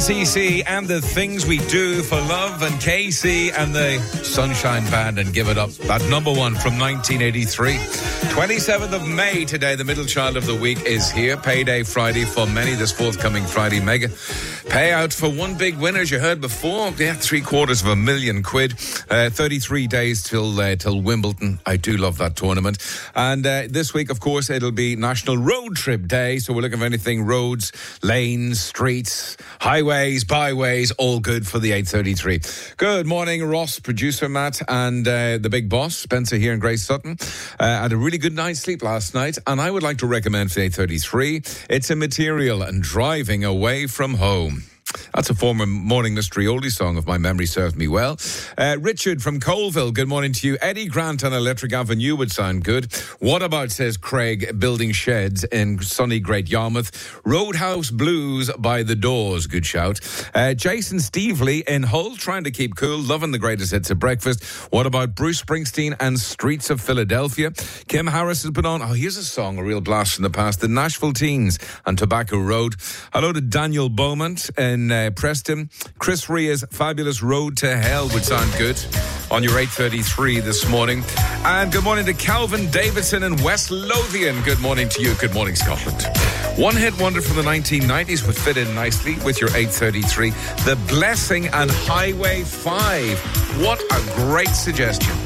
CC and the Things We Do for Love, and Casey and the Sunshine Band and Give It Up. That number one from 1983. 27th of May today, the middle child of the week is here. Payday Friday for many this forthcoming Friday. Mega payout for one big winner, as you heard before. Yeah, £750,000. 33 days till Wimbledon. I do love that tournament. And this week, of course, it'll be National Road Trip Day. So we're looking for anything roads, lanes, streets, highways, byways, all good for the 8:33. Good morning, Ross, producer Matt, and the big boss, Spencer here and Grace Sutton. Had a really good night's sleep last night, and I would like to recommend for the 8:33, It's Immaterial and Driving Away From Home. That's a former Morning Mystery oldie song, if my memory serves me well. Richard from Colville, good morning to you. Eddie Grant on Electric Avenue would sound good. What about, says Craig, Building Sheds in sunny Great Yarmouth. Roadhouse Blues by The Doors, good shout. Jason Stevely in Hull, trying to keep cool, loving the greatest hits at breakfast. What about Bruce Springsteen and Streets of Philadelphia? Kim Harris has been on, here's a song, a real blast from the past, The Nashville Teens and Tobacco Road. Hello to Daniel Beaumont in Preston. Chris Ria's Fabulous Road to Hell would sound good on your 8:33 this morning. And good morning to Calvin Davidson in West Lothian. Good morning to you. Good morning, Scotland. One hit wonder from the 1990s would fit in nicely with your 8:33. The Blessing and Highway 5. What a great suggestion.